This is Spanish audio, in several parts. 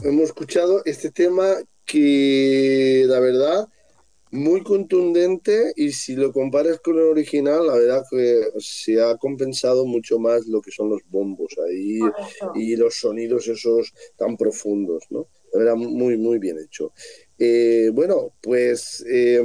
hemos escuchado este tema que, la verdad, muy contundente y si lo comparas con el original, la verdad que se ha compensado mucho más lo que son los bombos ahí Correcto. y los sonidos esos tan profundos, ¿no? La verdad, muy, muy bien hecho. Bueno, pues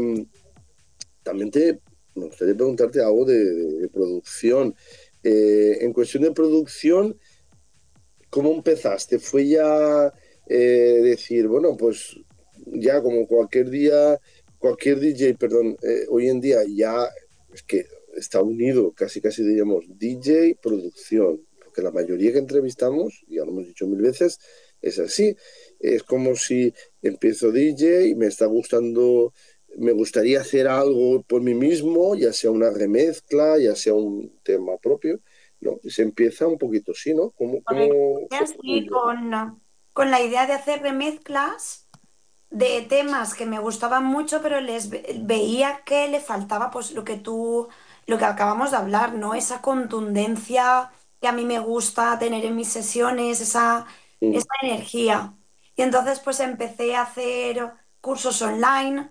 también me gustaría preguntarte algo de producción. En cuestión de producción, ¿cómo empezaste? ¿Fue ya decir, bueno, pues ya como cualquier día, cualquier DJ, perdón, hoy en día ya es que está unido, casi casi diríamos, DJ, producción, porque la mayoría que entrevistamos, ya lo hemos dicho mil veces, es así. Es como si empiezo DJ, me está gustando, me gustaría hacer algo por mí mismo, ya sea una remezcla, ya sea un tema propio, ¿no? Y se empieza un poquito así, ¿no? Correcto. ¿Cómo fue lo Así tuyo? con la idea de hacer remezclas de temas que me gustaban mucho, pero veía que le faltaba pues lo que acabamos de hablar, ¿no? Esa contundencia que a mí me gusta tener en mis sesiones, Mm, esa energía. Y entonces pues empecé a hacer cursos online,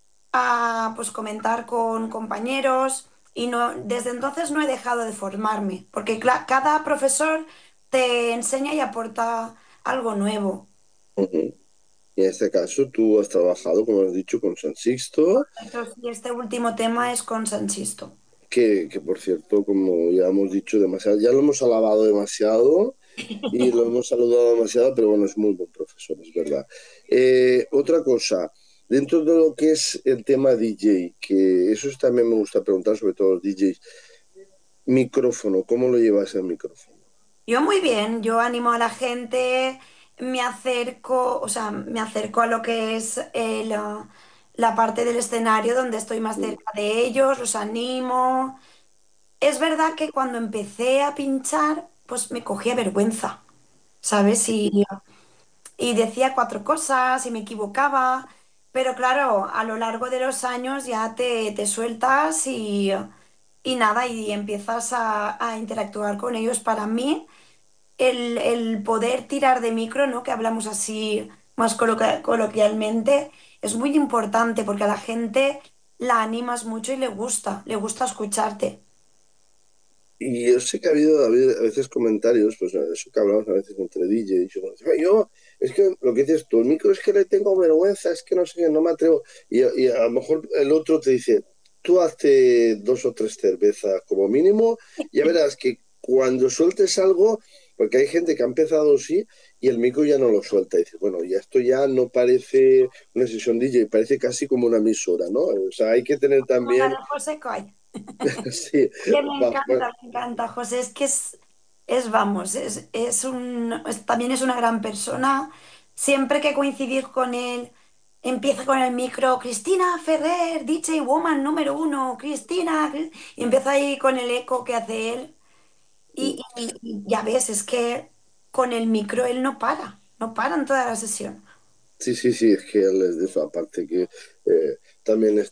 a pues comentar con compañeros y no, desde entonces no he dejado de formarme, porque cada profesor te enseña y aporta algo nuevo. ujú. Y en este caso tú has trabajado, como has dicho, con San Sixto, Entonces, y este último tema es con Sanchisto. que por cierto, como ya hemos dicho demasiado, ya lo hemos alabado demasiado y lo hemos saludado demasiado, pero bueno, es muy buen profesor, es verdad. Otra cosa, dentro de lo que es el tema DJ, que eso también me gusta preguntar, sobre todo los DJs, micrófono, ¿cómo lo llevas el micrófono? Yo muy bien, yo animo a la gente, me acerco, o sea, me acerco a lo que es la parte del escenario donde estoy más Mm, cerca de ellos, los animo. Es verdad que cuando empecé a pinchar, pues me cogía vergüenza, ¿sabes? Y decía cuatro cosas y me equivocaba, pero claro, a lo largo de los años ya te sueltas y nada, y empiezas a interactuar con ellos. Para mí, el poder tirar de micro, ¿no? Que hablamos así más coloquialmente, es muy importante porque a la gente la animas mucho y le gusta escucharte. Y yo sé que ha habido a veces comentarios, pues eso que hablamos a veces entre DJ, y yo, es que lo que dices tú, el micro es que le tengo vergüenza, es que no sé qué, no me atrevo. Y a lo mejor el otro te dice, tú hazte dos o tres cervezas como mínimo, ya verás que cuando sueltes algo, porque hay gente que ha empezado así y el micro ya no lo suelta, y dices, bueno, ya esto ya no parece una sesión DJ, parece casi como una emisora, ¿no? O sea, hay que tener Como la también, de José Coy. sí, Que bueno, me encanta, José. Es que vamos, también es una gran persona. Siempre que coincidir con él, empieza con el micro, Cristina Ferrer, DJ Woman número uno, Cristina, y empieza ahí con el eco que hace él. Y ya ves, es que con el micro él no para en toda la sesión. sí, sí, sí, es que él es de eso, aparte que también